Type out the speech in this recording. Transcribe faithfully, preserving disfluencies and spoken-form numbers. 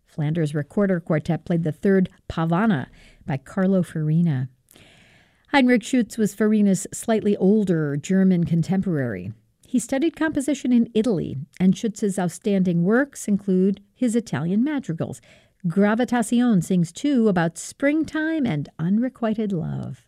Flanders Recorder Quartet played the third Pavana by Carlo Farina. Heinrich Schütz was Farina's slightly older German contemporary. He studied composition in Italy, and Schütz's outstanding works include his Italian madrigals. Gravitazione sings, too, about springtime and unrequited love.